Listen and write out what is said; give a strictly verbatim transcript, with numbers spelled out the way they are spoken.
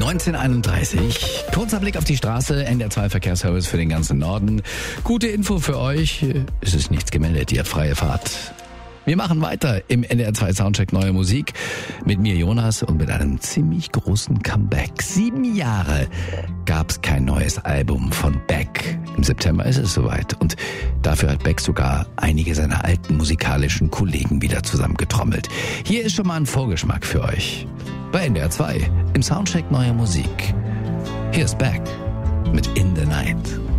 neunzehn Uhr einunddreißig. Kurzer Blick auf die Straße. N D R zwei Verkehrsservice für den ganzen Norden. Gute Info für euch. Es ist nichts gemeldet. Ihr habt freie Fahrt. Wir machen weiter im N D R zwei Soundcheck Neue Musik mit mir, Jonas, und mit einem ziemlich großen Comeback. Sieben Jahre gab's kein neues Album von Beck. Im September ist es soweit und dafür hat Beck sogar einige seiner alten musikalischen Kollegen wieder zusammengetrommelt. Hier ist schon mal ein Vorgeschmack für euch. Bei N D R zwei im Soundcheck Neue Musik. Hier ist Beck mit In the Night.